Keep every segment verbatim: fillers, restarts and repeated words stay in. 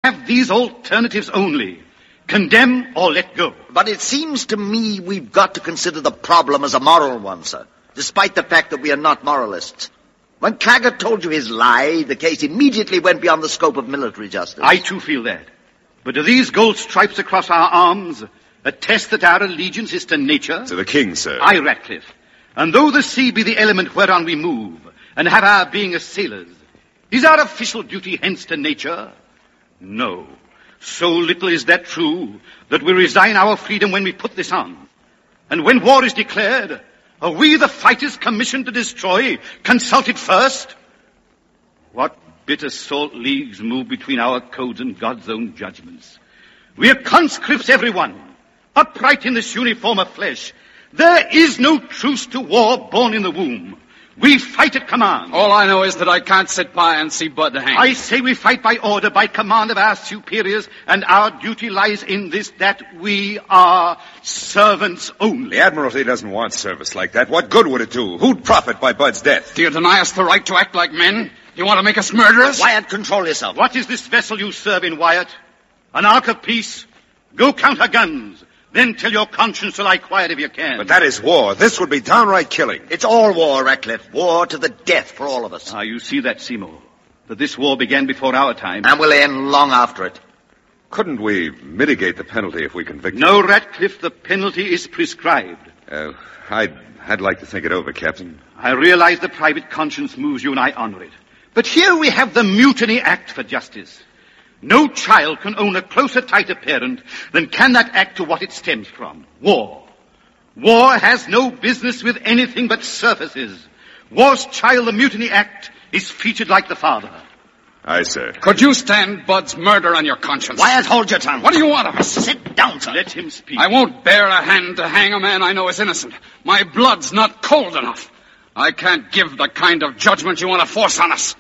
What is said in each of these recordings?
have these alternatives only. Condemn or let go. But it seems to me we've got to consider the problem as a moral one, sir, despite the fact that we are not moralists. When Claggett told you his lie, the case immediately went beyond the scope of military justice. I too feel that. But do these gold stripes across our arms attest that our allegiance is to nature? To the king, sir. Aye, Ratcliffe. And though the sea be the element whereon we move, and have our being as sailors, is our official duty hence to nature? No. So little is that true, that we resign our freedom when we put this on. And when war is declared, are we the fighters commissioned to destroy, consulted first? What bitter salt leagues move between our codes and God's own judgments. We are conscripts, everyone, upright in this uniform of flesh. There is no truce to war born in the womb. We fight at command. All I know is that I can't sit by and see Bud hang. I say we fight by order, by command of our superiors, and our duty lies in this, that we are servants only. The Admiralty doesn't want service like that. What good would it do? Who'd profit by Bud's death? Do you deny us the right to act like men? You want to make us murderers? Wyatt, control yourself. What is this vessel you serve in, Wyatt? An ark of peace? Go count her guns. Then tell your conscience to lie quiet if you can. But that is war. This would be downright killing. It's all war, Ratcliffe. War to the death for all of us. Ah, you see that, Seymour. That this war began before our time. And will end long after it. Couldn't we mitigate the penalty if we convict No, Ratcliffe, the penalty is prescribed. Uh, I'd, I'd like to think it over, Captain. I realize the private conscience moves you and I honor it. But here we have the Mutiny Act for justice. No child can own a closer, tighter parent than can that act to what it stems from. War. War has no business with anything but surfaces. War's child, the Mutiny Act, is featured like the father. Aye, sir. Could you stand Bud's murder on your conscience? Wyatt, hold your tongue. What do you want of us? Sit down, sir. Let him speak. I won't bear a hand to hang a man I know is innocent. My blood's not cold enough. I can't give the kind of judgment you want to force on us.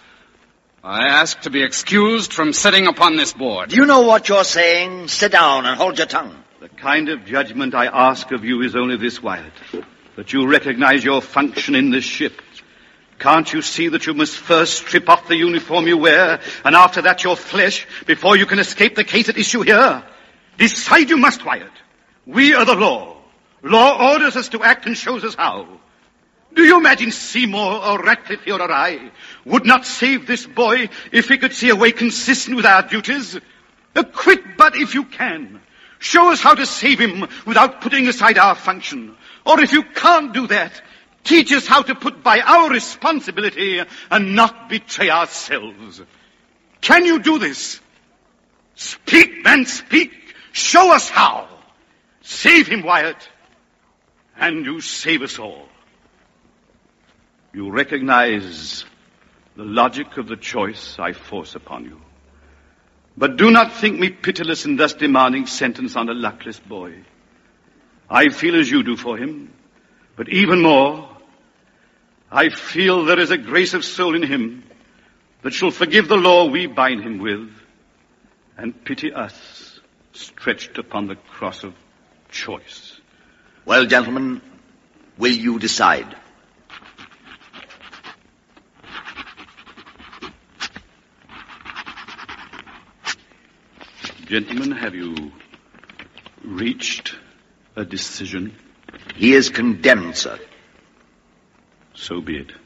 I ask to be excused from sitting upon this board. Do you know what you're saying? Sit down and hold your tongue. The kind of judgment I ask of you is only this, Wyatt. That you recognize your function in this ship. Can't you see that you must first strip off the uniform you wear, and after that your flesh, before you can escape the case at issue here? Decide you must, Wyatt. We are the law. Law orders us to act and shows us how. Do you imagine Seymour or Ratcliffe here or I would not save this boy if he could see a way consistent with our duties? Acquit Bud if you can. Show us how to save him without putting aside our function. Or if you can't do that, teach us how to put by our responsibility and not betray ourselves. Can you do this? Speak, man, speak. Show us how. Save him, Wyatt, and you save us all. You recognize the logic of the choice I force upon you. But do not think me pitiless in thus demanding sentence on a luckless boy. I feel as you do for him, but even more, I feel there is a grace of soul in him that shall forgive the law we bind him with and pity us stretched upon the cross of choice. Well, gentlemen, will you decide? Gentlemen, have you reached a decision? He is condemned, sir. So be it.